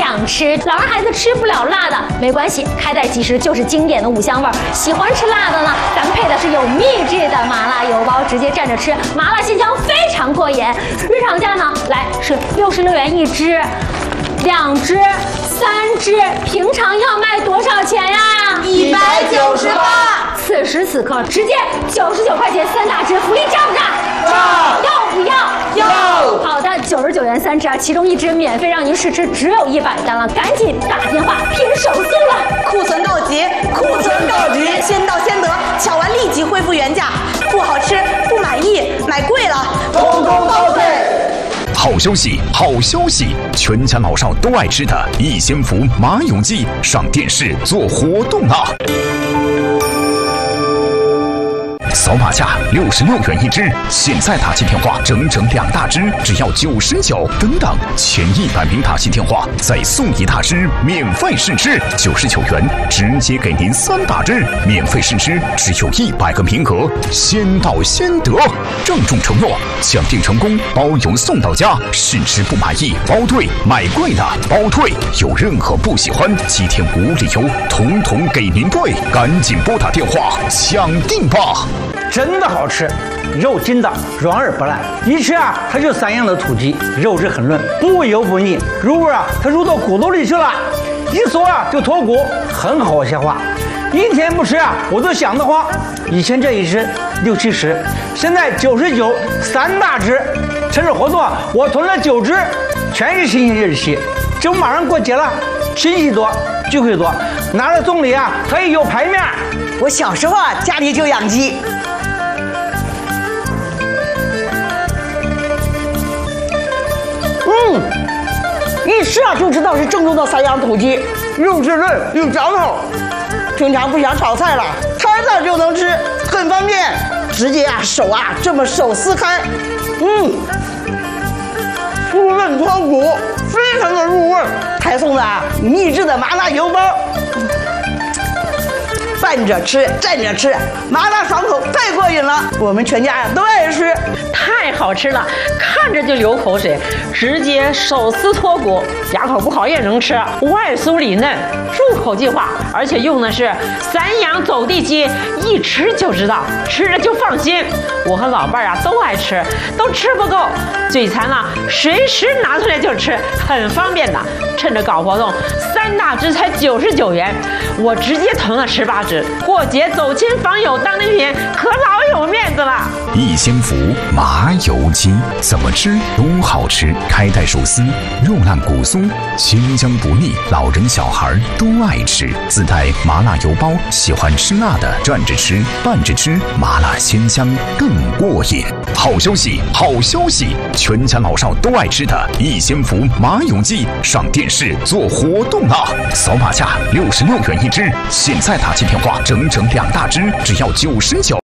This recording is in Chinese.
想吃。老人孩子吃不了辣的没关系，开袋即食就是经典的5香味。喜欢吃辣的呢，咱们配的是有秘制的麻辣油包，直接蘸着吃，麻辣鲜香，非常过瘾。日常价呢，来是66元1支，2支、3支，平常要卖多少钱呀 ？198。 此时此刻直接99块钱3大支，福利炸不炸？ 炸！ 要不要？ 要！ 好的，99元3支啊，其中1支免费让您试吃，只有100单了，赶紧打电话拼手速了！ 库存告急，库存告急，先到先得，抢完立即恢复原价，不好吃不满意，买贵了，通通报废。 好消息，好消息！全家老少都爱吃的益仙福麻油鸡上电视做活动啦！扫码价66元1支，现在打进电话整整2大支，只要99。等等，前100名打进电话再送1大支，免费试吃，99元直接给您3大支，免费试吃，只有100个名额，先到先得。郑重承诺，抢订成功包邮送到家，试吃不满意包退，买贵的包退，有任何不喜欢7天无理由，统统给您退，赶紧拨打电话抢订吧！ 真的好吃，肉筋道，软而不烂，一吃啊，它就3样的土鸡，肉质很嫩，不油不腻，入味啊，它入到骨头里去了，一嗦啊就脱骨，很好消化。一天不吃啊，我都想得慌。以前这一支6、70，现在99 3大支，趁着活动啊，我囤了9支，全是新鲜日期。这不马上过节了，亲戚多，聚会多，拿来送礼啊，可以有排面。 我小时候啊，家里就养鸡。一吃啊就知道是正宗的3样土鸡，肉质嫩有嚼头。平常不想炒菜了，摊上就能吃，很方便。直接啊手这么手撕开，酥嫩脱骨，非常的入味。还送的秘制的麻辣油包。拌着吃，蘸着吃，麻辣爽口，太过瘾了！我们全家都爱吃， 太好吃了，看着就流口水，直接手撕脱骨，牙口不好也能吃，外酥里嫩，入口即化，而且用的是3养走地鸡，一吃就知道，吃着就放心。我和老伴儿都爱吃，都吃不够，嘴馋了随时拿出来就吃，很方便的。趁着搞活动，3大支才99元，我直接囤了18支。过节走亲访友当礼品，可老有面子了。 益仙福麻油鸡怎么吃都好吃，开袋手撕，肉烂骨酥，清香不腻，老人小孩都爱吃。自带麻辣油包，喜欢吃辣的蘸着吃，拌着吃，麻辣鲜香更过瘾。好消息，好消息！全家老少都爱吃的益仙福麻油鸡上电视做活动啦！扫码价66元1支，现在打进电话整整2大支，只要99。